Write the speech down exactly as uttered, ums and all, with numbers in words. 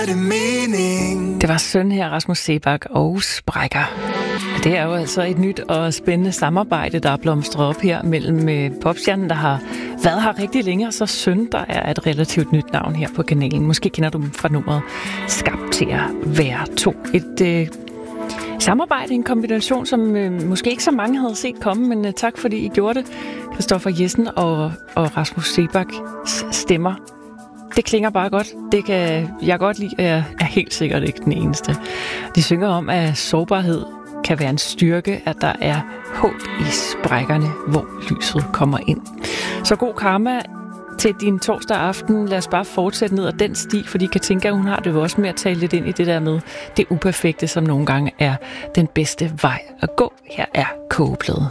Det var søn her, Rasmus Seebach og Sprækker. Det er jo altså et nyt og spændende samarbejde, der er blomstret op her mellem popstjernen, der har været her rigtig længe, og så Søn, der er et relativt nyt navn her på kanalen. Måske kender du dem fra nummeret Skabt til at være to. Et øh, samarbejde, en kombination, som øh, måske ikke så mange havde set komme, men øh, tak fordi I gjorde det. Christoffer Jessen og, og Rasmus Seebachs stemmer. Det klinger bare godt. Det kan jeg godt lide, og jeg er helt sikkert ikke den eneste. De synger om, at sårbarhed kan være en styrke, at der er håb i sprækkerne, hvor lyset kommer ind. Så god karma til din torsdag aften. Lad os bare fortsætte ned ad den sti, fordi kan tænke, at hun har det jo også med at tale lidt ind i det der med det uperfekte, som nogle gange er den bedste vej at gå. Her er Kogeplade.